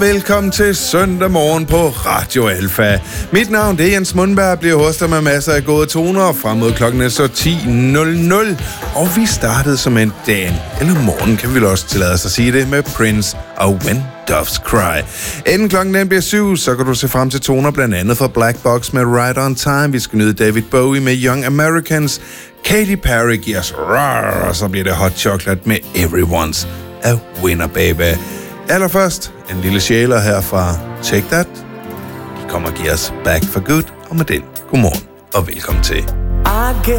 Velkommen til søndag morgen på Radio Alfa. Mit navn det er Jens Mundberg, bliver hostet med masser af gode toner frem mod klokken er så 10.00. Og vi startede som en dagen, eller morgen kan vi vel også tillade os at sige det, med Prince og When Doves Cry. Inden klokken den bliver 7, så kan du se frem til toner blandt andet fra Black Box med Right on Time. Vi skal nyde David Bowie med Young Americans. Katy Perry giver os rar, og så bliver det Hot Chocolate med Everyone's a Winner, baby. Allerførst en lille sjæler her fra Take That. De kommer og giver os Back for Good, og med den, godmorgen og velkommen til.